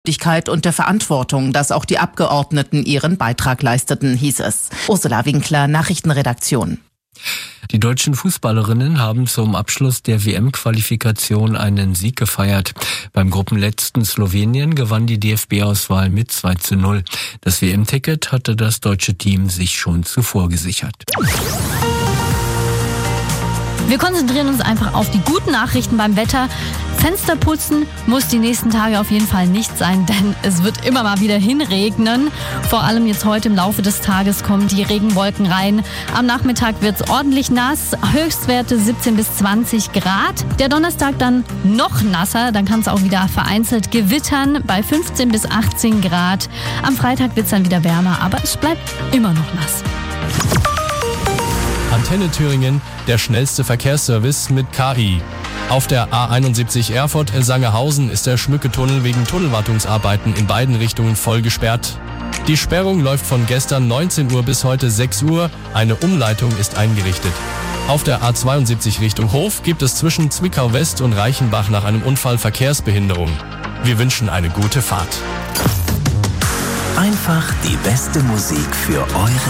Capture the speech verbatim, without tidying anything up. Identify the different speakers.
Speaker 1: und der Verantwortung, dass auch die Abgeordneten ihren Beitrag leisteten, hieß es. Ursula Winkler, Nachrichtenredaktion.
Speaker 2: Die deutschen Fußballerinnen haben zum Abschluss der W M-Qualifikation einen Sieg gefeiert. Beim Gruppenletzten Slowenien gewann die D F B-Auswahl mit zwei zu null. Das W M-Ticket hatte das deutsche Team sich schon zuvor gesichert.
Speaker 3: Wir konzentrieren uns einfach auf die guten Nachrichten beim Wetter. Fenster putzen muss die nächsten Tage auf jeden Fall nicht sein, denn es wird immer mal wieder hinregnen. Vor allem jetzt heute im Laufe des Tages kommen die Regenwolken rein. Am Nachmittag wird es ordentlich nass, Höchstwerte siebzehn bis zwanzig Grad. Der Donnerstag dann noch nasser, dann kann es auch wieder vereinzelt gewittern bei fünfzehn bis achtzehn Grad. Am Freitag wird es dann wieder wärmer, aber es bleibt immer noch nass.
Speaker 4: Antenne Thüringen, der schnellste Verkehrsservice mit K I. Auf der A einundsiebzig Erfurt-Sangerhausen ist der Schmücke-Tunnel wegen Tunnelwartungsarbeiten in beiden Richtungen voll gesperrt. Die Sperrung läuft von gestern neunzehn Uhr bis heute sechs Uhr. Eine Umleitung ist eingerichtet. Auf der A zweiundsiebzig Richtung Hof gibt es zwischen Zwickau West und Reichenbach nach einem Unfall Verkehrsbehinderung. Wir wünschen eine gute Fahrt.
Speaker 5: Einfach die beste Musik für eure